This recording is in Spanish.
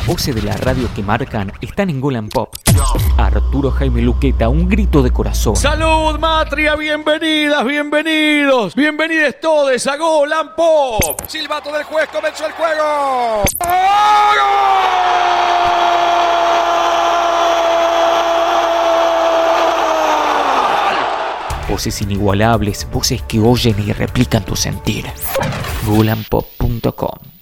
Las voces de la radio que marcan están en Golan Pop. Arturo Jaime Luqueta, un grito de corazón. ¡Salud, Matria! ¡Bienvenidas, bienvenidos! ¡Bienvenidos todos a Golan Pop! ¡Silbato del juez! ¡Comenzó el juego! Voces inigualables, voces que oyen y replican tu sentir. Golanpop.com